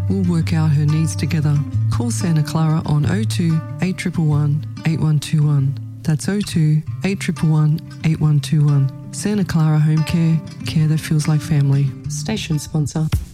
We'll work out her needs together. Call Santa Clara on 02 8111 8121. That's 02 8111 8121. Santa Clara Home Care, care that feels like family. Station sponsor.